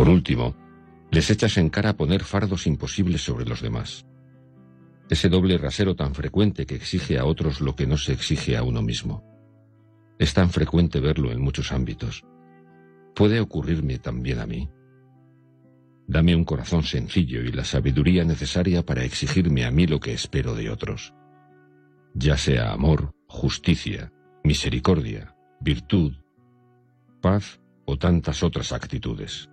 Por último, les echas en cara poner fardos imposibles sobre los demás. Ese doble rasero tan frecuente que exige a otros lo que no se exige a uno mismo. Es tan frecuente verlo en muchos ámbitos. ¿Puede ocurrirme también a mí? Dame un corazón sencillo y la sabiduría necesaria para exigirme a mí lo que espero de otros. Ya sea amor, justicia, misericordia, virtud, paz o tantas otras actitudes.